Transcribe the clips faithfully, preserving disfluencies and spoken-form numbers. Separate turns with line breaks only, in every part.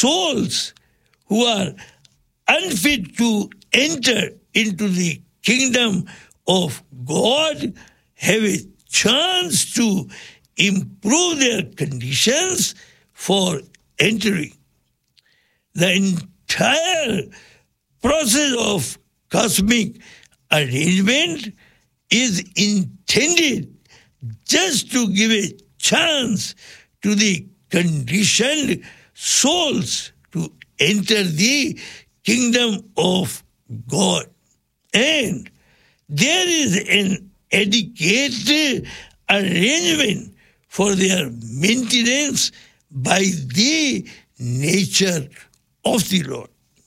souls who are unfit to enter into the kingdom of God have a chance to improve their conditions for entering. The entire process of cosmic arrangement is intended just to give a chance to the conditioned souls to enter the kingdom of God. And there is an adequate arrangement for their maintenance by the nature of the Lord.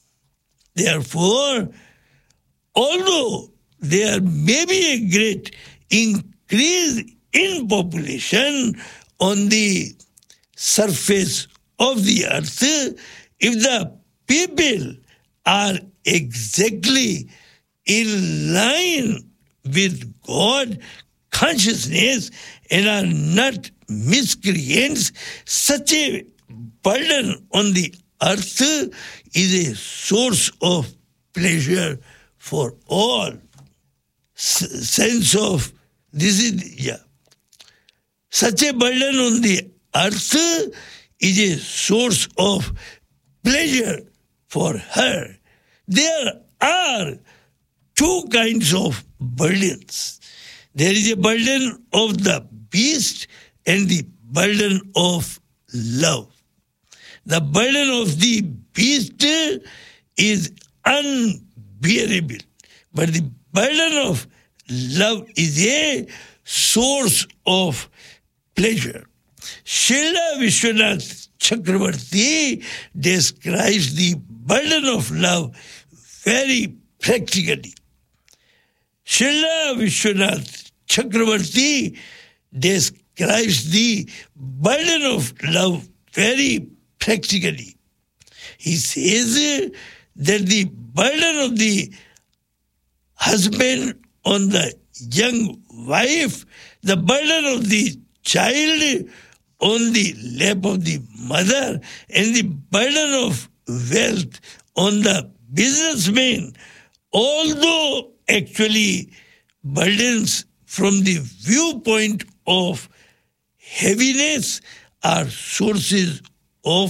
Therefore, although there may be a great increase in population on the surface of the earth, if the people are exactly in line with God consciousness and are not miscreants, such a burden on the earth is a source of pleasure for all. S- sense of this is, yeah. Such a burden on the earth is a source of pleasure for her. There are two kinds of burdens. There is a burden of the beast and the burden of love. The burden of the beast is unbearable, but the burden of love is a source of pleasure. Srila Vishwanath Chakravarti describes the burden of love very practically. Srila Vishwanath Chakravarti describes the burden of love very practically. He says that the burden of the husband on the young wife, the burden of the child on the lap of the mother, and the burden of wealth on the businessman, although actually burdens from the viewpoint of heaviness, are sources of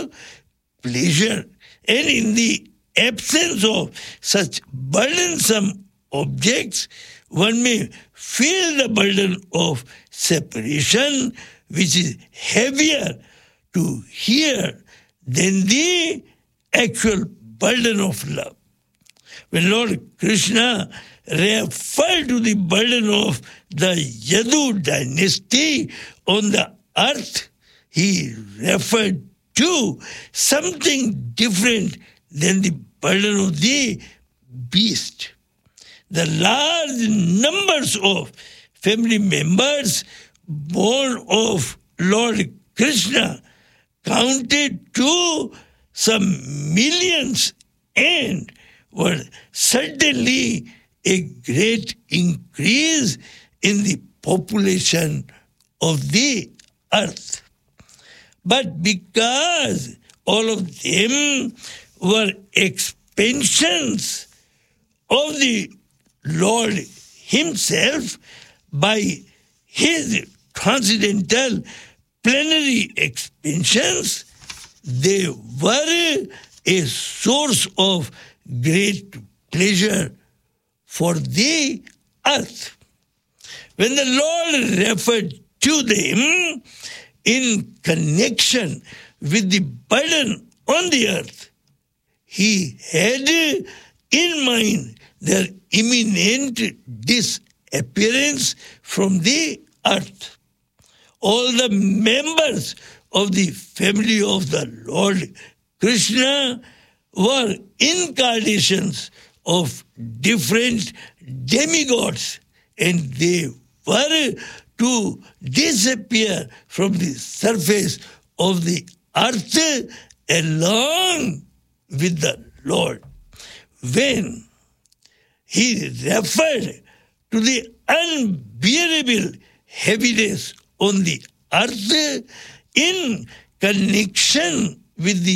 pleasure. And in the absence of such burdensome objects, one may feel the burden of separation, which is heavier to hear than the actual burden of love. When Lord Krishna referred to the burden of the Yadu dynasty on the earth, he referred to something different than the burden of the beast. The large numbers of family members born of Lord Krishna counted to some millions and were certainly a great increase in the population of the earth. But because all of them were expansions of the Lord himself by his transcendental plenary expansions, they were a source of great pleasure for the earth. When the Lord referred to them in connection with the burden on the earth, he had in mind their imminent disappearance from the earth. All the members of the family of the Lord Krishna were incarnations of different demigods, and they were to disappear from the surface of the earth along with the Lord. When he referred to the unbearable heaviness on the earth in connection with the